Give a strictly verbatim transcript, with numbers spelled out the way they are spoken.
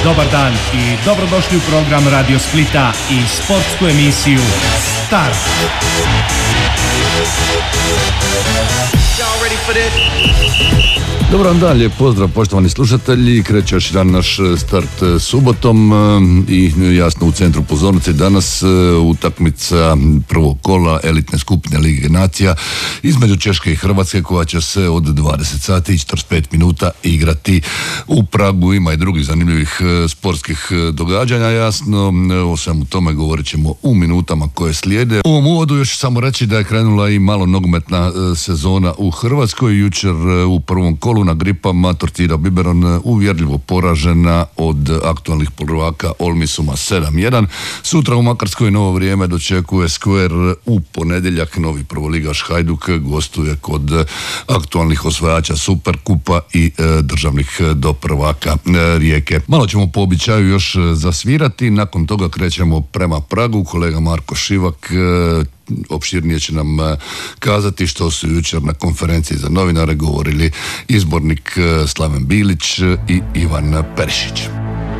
Dobar dan i dobrodošli u program Radio Splita i sportsku emisiju Start. Dobar dan, dalje, pozdrav poštovani slušatelji, kreće još jedan naš start subotom i jasno u centru pozornice danas utakmica prvog kola elitne skupine Lige nacija između Češke i Hrvatske koja će se od dvadeset sati i četrdeset pet minuta igrati u Pragu. Ima i drugih zanimljivih sportskih događanja, jasno, o svemu tome govorit ćemo u minutama koje slijede. U ovom uvodu još samo reći da je krenula i malo nogometna sezona u Hrvatskoj. Jučer u prvom kolu na gripama Torcida Biberon uvjerljivo poražena od aktualnih prvaka Olmisuma sedam jedan. Sutra u Makarskoj novo vrijeme dočekuje Square, u ponedjeljak novi prvoligaš Hajduk gostuje kod aktualnih osvajača Superkupa i e, državnih doprvaka e, Rijeke. Malo ćemo po običaju još zasvirati, nakon toga krećemo prema Pragu. Kolega Marko Šivak e, opširnije će nam kazati što su jučer na konferenciji za novinare govorili izbornik Slaven Bilić i Ivan Perišić.